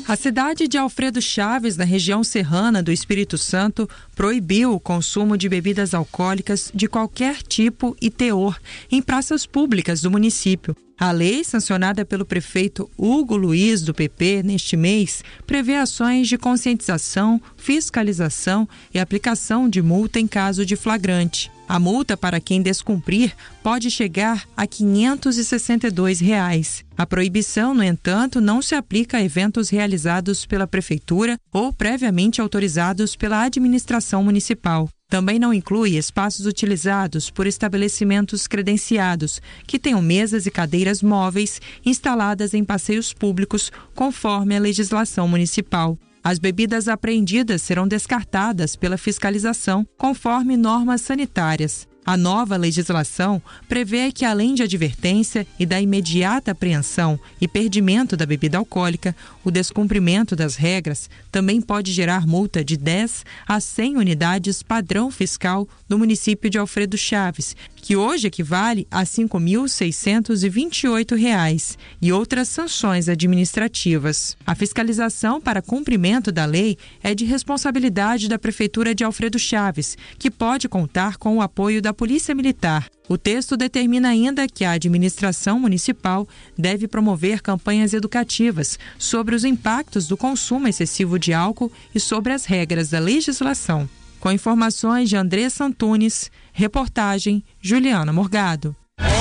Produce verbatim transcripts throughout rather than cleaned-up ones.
A cidade de Alfredo Chaves, na região serrana do Espírito Santo, proibiu o consumo de bebidas alcoólicas de qualquer tipo e teor em praças públicas do município. A lei, sancionada pelo prefeito Hugo Luiz, do P P, neste mês, prevê ações de conscientização, fiscalização e aplicação de multa em caso de flagrante. A multa para quem descumprir pode chegar a quinhentos e sessenta e dois reais. A proibição, no entanto, não se aplica a eventos realizados pela Prefeitura ou previamente autorizados pela administração municipal. Também não inclui espaços utilizados por estabelecimentos credenciados, que tenham mesas e cadeiras móveis instaladas em passeios públicos, conforme a legislação municipal. As bebidas apreendidas serão descartadas pela fiscalização, conforme normas sanitárias. A nova legislação prevê que, além de advertência e da imediata apreensão e perdimento da bebida alcoólica, o descumprimento das regras também pode gerar multa de dez a cem unidades padrão fiscal do município de Alfredo Chaves, que hoje equivale a cinco mil seiscentos e vinte e oito reais, e outras sanções administrativas. A fiscalização para cumprimento da lei é de responsabilidade da Prefeitura de Alfredo Chaves, que pode contar com o apoio da Polícia Militar. O texto determina ainda que a administração municipal deve promover campanhas educativas sobre os impactos do consumo excessivo de álcool e sobre as regras da legislação. Com informações de Andressa Antunes, reportagem Juliana Morgado.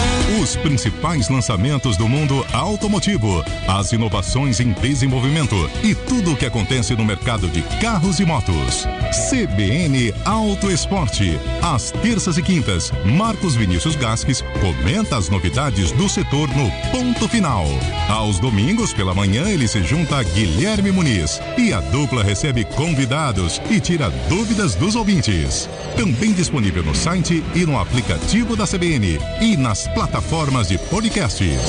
Os principais lançamentos do mundo automotivo, as inovações em desenvolvimento e tudo o que acontece no mercado de carros e motos. C B N Auto Esporte. Às terças e quintas, Marcos Vinícius Gasques comenta as novidades do setor no ponto final. Aos domingos pela manhã ele se junta a Guilherme Muniz e a dupla recebe convidados e tira dúvidas dos ouvintes. Também disponível no site e no aplicativo da C B N e nas plataformas de podcasts.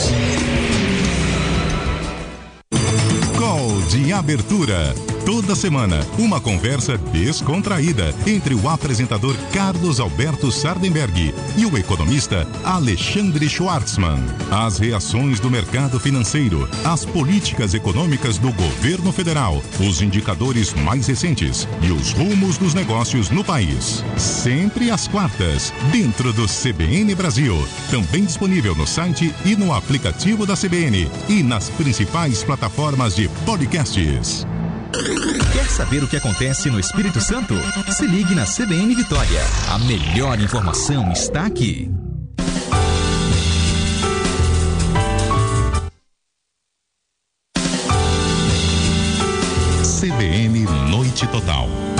Call de abertura. Toda semana, uma conversa descontraída entre o apresentador Carlos Alberto Sardenberg e o economista Alexandre Schwartzman. As reações do mercado financeiro, as políticas econômicas do governo federal, os indicadores mais recentes e os rumos dos negócios no país. Sempre às quartas, dentro do C B N Brasil. Também disponível no site e no aplicativo da C B N e nas principais plataformas de podcasts. Quer saber o que acontece no Espírito Santo? Se ligue na C B N Vitória. A melhor informação está aqui. C B N Noite Total.